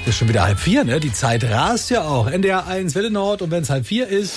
Ist schon wieder 3:30, ne? Die Zeit rast ja auch. NDR 1 Welle Nord und wenn es 3:30 ist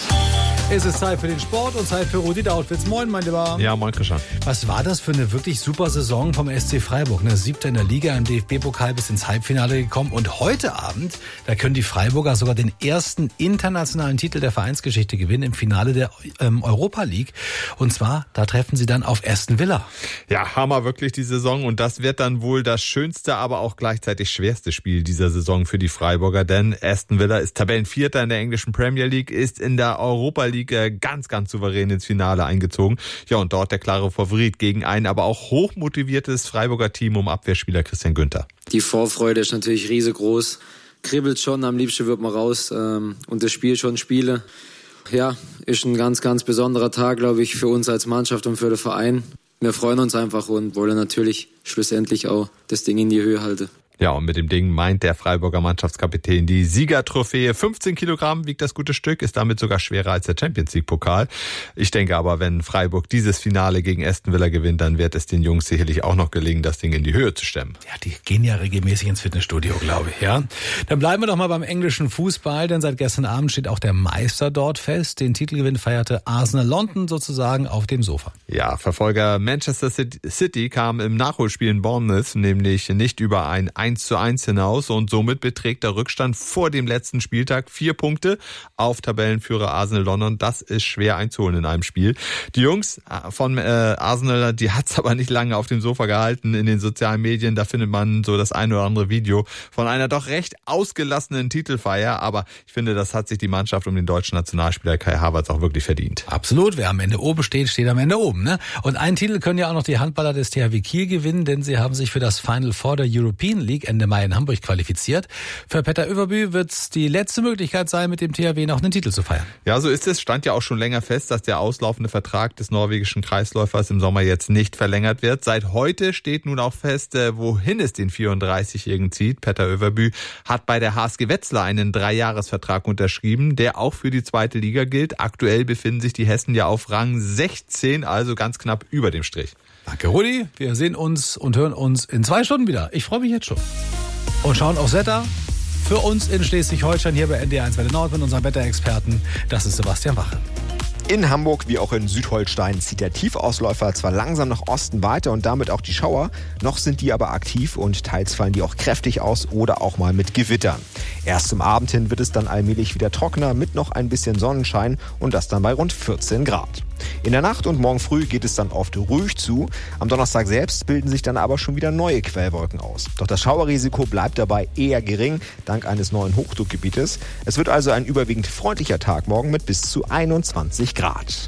es Zeit für den Sport und Zeit für Rudi Dautwitz. Moin, mein Lieber. Ja, moin, Christian. Was war das für eine wirklich super Saison vom SC Freiburg? Ne? 7. in der Liga, im DFB-Pokal bis ins Halbfinale gekommen. Und heute Abend, da können die Freiburger sogar den ersten internationalen Titel der Vereinsgeschichte gewinnen im Finale der Europa League. Und zwar, da treffen sie dann auf Aston Villa. Ja, Hammer wirklich die Saison. Und das wird dann wohl das schönste, aber auch gleichzeitig schwerste Spiel dieser Saison für die Freiburger. Denn Aston Villa ist Tabellenvierter in der englischen Premier League, ist in der Europa League ganz, ganz souverän ins Finale eingezogen. Ja, und dort der klare Favorit gegen ein aber auch hochmotiviertes Freiburger Team um Abwehrspieler Christian Günther. Die Vorfreude ist natürlich riesengroß. Kribbelt schon, am liebsten wird man raus und das Spiel schon spiele. Ja, ist ein ganz, ganz besonderer Tag, glaube ich, für uns als Mannschaft und für den Verein. Wir freuen uns einfach und wollen natürlich schlussendlich auch das Ding in die Höhe halten. Ja, und mit dem Ding meint der Freiburger Mannschaftskapitän die Siegertrophäe. 15 Kilogramm wiegt das gute Stück, ist damit sogar schwerer als der Champions-League-Pokal. Ich denke aber, wenn Freiburg dieses Finale gegen Aston Villa gewinnt, dann wird es den Jungs sicherlich auch noch gelingen, das Ding in die Höhe zu stemmen. Ja, die gehen ja regelmäßig ins Fitnessstudio, glaube ich, ja. Dann bleiben wir doch mal beim englischen Fußball, denn seit gestern Abend steht auch der Meister dort fest. Den Titelgewinn feierte Arsenal London sozusagen auf dem Sofa. Ja, Verfolger Manchester City kam im Nachholspiel in Bournemouth nämlich nicht über ein 1:1 hinaus und somit beträgt der Rückstand vor dem letzten Spieltag 4 Punkte auf Tabellenführer Arsenal London. Das ist schwer einzuholen in einem Spiel. Die Jungs von Arsenal, die hat's aber nicht lange auf dem Sofa gehalten in den sozialen Medien. Da findet man so das ein oder andere Video von einer doch recht ausgelassenen Titelfeier. Aber ich finde, das hat sich die Mannschaft um den deutschen Nationalspieler Kai Havertz auch wirklich verdient. Absolut. Wer am Ende oben steht, steht am Ende oben, ne? Und einen Titel können ja auch noch die Handballer des THW Kiel gewinnen, denn sie haben sich für das Final Four der European League Ende Mai in Hamburg qualifiziert. Für Petter Överby wird es die letzte Möglichkeit sein, mit dem THW noch einen Titel zu feiern. Ja, so ist es. Stand ja auch schon länger fest, dass der auslaufende Vertrag des norwegischen Kreisläufers im Sommer jetzt nicht verlängert wird. Seit heute steht nun auch fest, wohin es den 34-Jährigen zieht. Petter Överby hat bei der HSG Wetzlar einen 3-Jahres-Vertrag unterschrieben, der auch für die zweite Liga gilt. Aktuell befinden sich die Hessen ja auf Rang 16, also ganz knapp über dem Strich. Danke, Rudi. Wir sehen uns und hören uns in 2 Stunden wieder. Ich freue mich jetzt schon. Und schauen aufs Wetter für uns in Schleswig-Holstein hier bei NDR 1 Welle Nord mit unserem Wetterexperten. Das ist Sebastian Wache. In Hamburg wie auch in Südholstein zieht der Tiefausläufer zwar langsam nach Osten weiter und damit auch die Schauer, noch sind die aber aktiv und teils fallen die auch kräftig aus oder auch mal mit Gewittern. Erst zum Abend hin wird es dann allmählich wieder trockener mit noch ein bisschen Sonnenschein und das dann bei rund 14 Grad. In der Nacht und morgen früh geht es dann oft ruhig zu. Am Donnerstag selbst bilden sich dann aber schon wieder neue Quellwolken aus. Doch das Schauerrisiko bleibt dabei eher gering, dank eines neuen Hochdruckgebietes. Es wird also ein überwiegend freundlicher Tag morgen mit bis zu 21 Grad.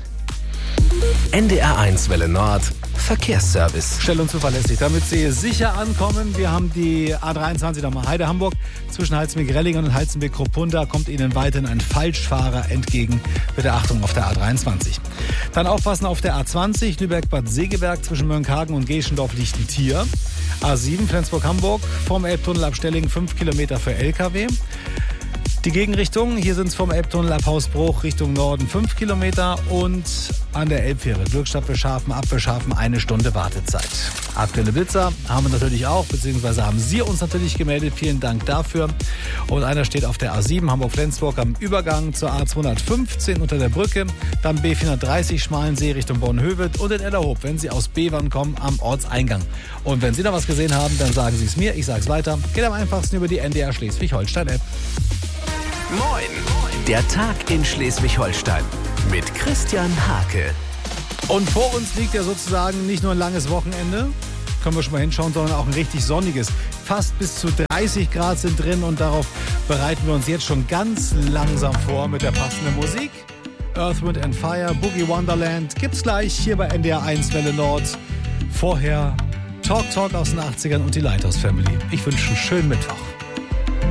NDR 1 Welle Nord Verkehrsservice. Schnell und zuverlässig, damit Sie sicher ankommen. Wir haben die A23 nochmal Heide Hamburg. Zwischen Halzenbeck-Rellingen und Halzenbeck-Kruppunda kommt Ihnen weiterhin ein Falschfahrer entgegen. Bitte Achtung auf der A23. Dann aufpassen auf der A20 Lübeck-Bad Segeberg zwischen Mönckehagen und Geschendorf liegt ein Tier. A7 Flensburg-Hamburg vom Elbtunnel ab Stellingen 5 Kilometer für LKW. Die Gegenrichtung, hier sind es vom Elbtunnel ab Hausbruch Richtung Norden 5 Kilometer und an der Elbfähre Glückstadt-Beschafen, ab Beschafen 1 Stunde Wartezeit. Aktuelle Blitzer haben wir natürlich auch, beziehungsweise haben Sie uns natürlich gemeldet. Vielen Dank dafür. Und einer steht auf der A7 Hamburg-Flensburg am Übergang zur A215 unter der Brücke, dann B430 Schmalensee Richtung Bornhöved und in Ellerhof, wenn Sie aus Bevern kommen, am Ortseingang. Und wenn Sie noch was gesehen haben, dann sagen Sie es mir, ich sage es weiter. Geht am einfachsten über die NDR Schleswig-Holstein-App. Moin! Der Tag in Schleswig-Holstein mit Christian Hake. Und vor uns liegt ja sozusagen nicht nur ein langes Wochenende, können wir schon mal hinschauen, sondern auch ein richtig sonniges. Fast bis zu 30 Grad sind drin und darauf bereiten wir uns jetzt schon ganz langsam vor mit der passenden Musik. Earth, Wind and Fire, Boogie Wonderland gibt's gleich hier bei NDR 1 Welle Nord. Vorher Talk aus den 80ern und die Lighthouse Family. Ich wünsche einen schönen Mittwoch.